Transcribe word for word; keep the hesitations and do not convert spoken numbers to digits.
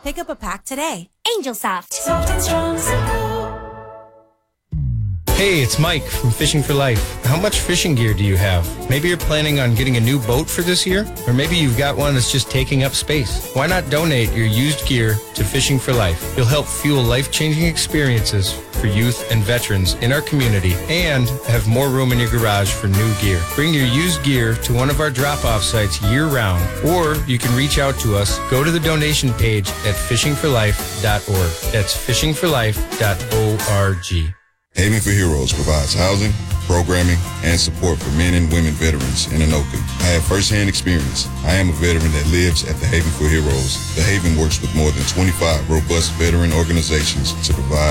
Pick up a pack today. Angel Soft. Soft and strong, simple. Hey, it's Mike from Fishing for Life. How much fishing gear do you have? Maybe you're planning on getting a new boat for this year? Or maybe you've got one that's just taking up space. Why not donate your used gear to Fishing for Life? You'll help fuel life-changing experiences for youth and veterans in our community and have more room in your garage for new gear. Bring your used gear to one of our drop-off sites year-round, or you can reach out to us. Go to the donation page at fishing for life dot org. That's fishing for life dot org. Haven for Heroes provides housing, programming, and support for men and women veterans in Anoka. I have firsthand experience. I am a veteran that lives at the Haven for Heroes. The Haven works with more than twenty-five robust veteran organizations to provide